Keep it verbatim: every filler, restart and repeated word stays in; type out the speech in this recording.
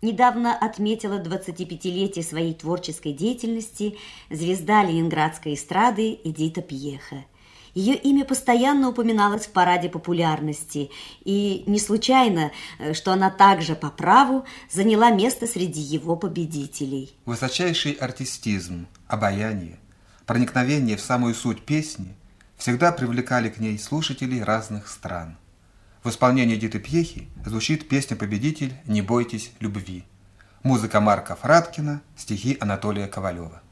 недавно отметила двадцатипятилетие своей творческой деятельности звезда ленинградской эстрады Эдита Пьеха. Ее имя постоянно упоминалось в параде популярности, и не случайно, что она также по праву заняла место среди его победителей. Высочайший артистизм, обаяние, проникновение в самую суть песни всегда привлекали к ней слушателей разных стран. В исполнении Эдиты Пьехи звучит песня-победитель «Не бойтесь любви». Музыка Марка Фраткина, стихи Анатолия Ковалева.